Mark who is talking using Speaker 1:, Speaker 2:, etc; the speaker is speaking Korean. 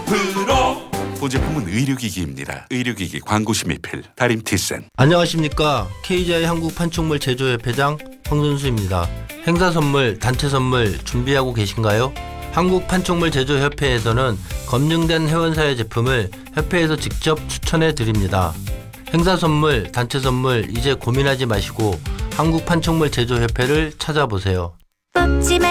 Speaker 1: 프로. 보제품은 의료기기입니다. 의료기기 광고 심의필 다림티센.
Speaker 2: 안녕하십니까. KGI 한국판촉물 제조협회장 황선수입니다. 행사 선물, 단체 선물 준비하고 계신가요? 한국판촉물 제조협회에서는 검증된 회원사의 제품을 협회에서 직접 추천해 드립니다. 행사 선물, 단체 선물 이제 고민하지 마시고 한국판촉물 제조협회를 찾아보세요.